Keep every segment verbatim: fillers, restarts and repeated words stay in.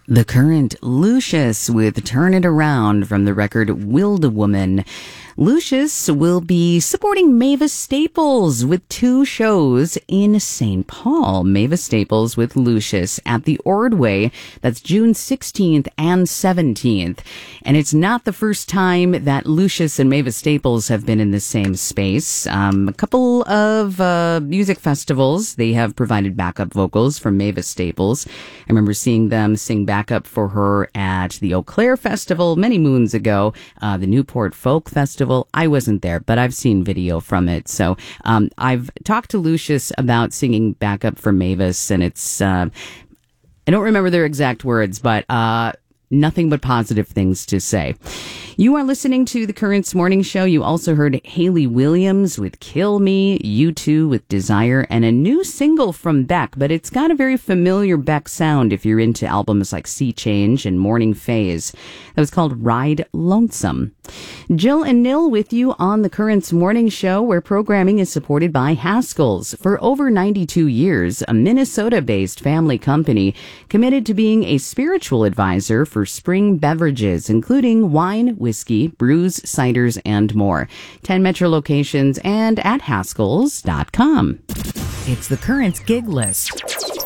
The Current, Lucius with Turn It Around from the record Wildewoman. Lucius will be supporting Mavis Staples with two shows in Saint Paul. Mavis Staples with Lucius at the Ordway. That's June sixteenth and seventeenth. And it's not the first time that Lucius and Mavis Staples have been in the same space. Um, a couple of uh, music festivals, they have provided backup vocals from Mavis Staples. I remember seeing them sing backup for her at the Eau Claire Festival many moons ago, uh, the Newport Folk Festival. I wasn't there, but I've seen video from it. So um, I've talked to Lucius about singing backup for Mavis, and it's, uh, I don't remember their exact words, but uh, nothing but positive things to say. You are listening to the Currents Morning Show. You also heard Hayley Williams with Kill Me, U two with Desire, and a new single from Beck, but it's got a very familiar Beck sound if you're into albums like Sea Change and Morning Phase. That was called Ride Lonesome. Jill and Nil with you on the Currents Morning Show, where programming is supported by Haskell's. For over ninety-two years, a Minnesota-based family company committed to being a spiritual advisor for spring beverages, including wine, whiskey, brews, ciders, and more. ten Metro locations and at Haskells dot com. It's the Currents Gig List.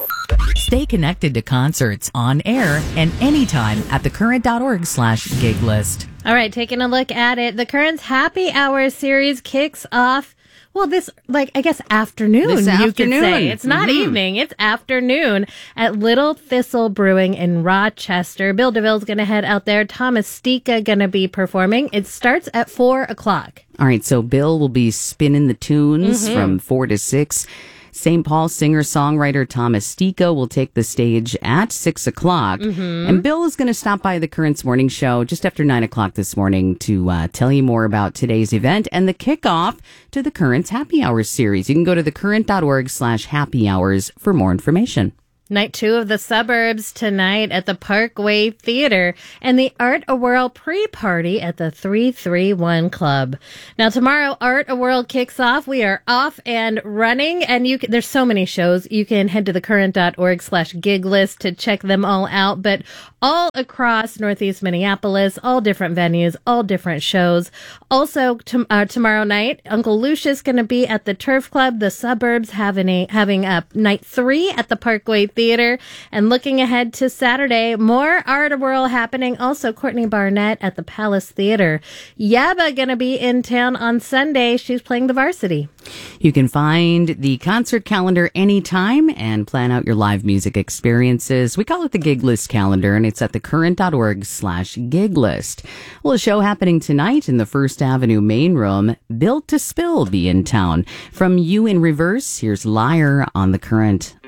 Stay connected to concerts on air and anytime at thecurrent.org slash gig list. All right, taking a look at it. The Currents Happy Hour series kicks off, well, this, like, I guess afternoon, This you afternoon. could say. It's not Mm-hmm. evening, it's afternoon at Little Thistle Brewing in Rochester. Bill DeVille's going to head out there. Thomas Stika going to be performing. It starts at four o'clock. All right, so Bill will be spinning the tunes Mm-hmm. from four to six. Saint Paul singer-songwriter Thomas Stika will take the stage at six o'clock. Mm-hmm. And Bill is going to stop by the Currents Morning Show just after nine o'clock this morning to uh, tell you more about today's event and the kickoff to the Currents Happy Hours series. You can go to thecurrent.org slash happy hours for more information. Night two of the suburbs tonight at the Parkway Theater and the Art a Whirl pre-party at the three three one Club. Now tomorrow, Art a Whirl kicks off. We are off and running, and you can, there's so many shows. You can head to thecurrent.org slash gig list to check them all out, but all across Northeast Minneapolis, all different venues, all different shows. Also, to, uh, tomorrow night, Uncle Lucius going to be at the Turf Club. The suburbs having a, having a night three at the Parkway Theater. And looking ahead to Saturday, more Art a Whirl happening. Also, Courtney Barnett at the Palace Theater. Yaba going to be in town on Sunday. She's playing the Varsity. You can find the concert calendar anytime and plan out your live music experiences. We call it the Gig List calendar, and it's at thecurrent.org slash gig list. Well, a show happening tonight in the First Avenue main room. Built to Spill be in town. From You in Reverse, here's Liar on the Current.